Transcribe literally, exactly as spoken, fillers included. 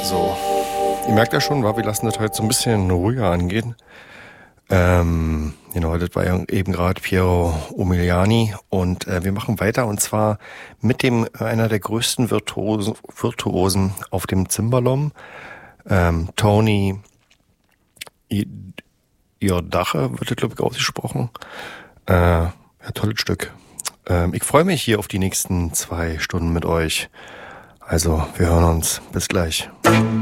So, ihr merkt ja schon, wir lassen das heute so ein bisschen ruhiger angehen. Ähm, genau, das war ja eben gerade Piero Umiliani und äh, wir machen weiter und zwar mit dem einer der größten Virtuosen, Virtuosen auf dem Cimbalom, ähm, Tony Iordache wird das, glaube ich, ausgesprochen. Äh, ja, tolles Stück. Ähm, ich freue mich hier auf die nächsten zwei Stunden mit euch. Also, wir hören uns. Bis gleich.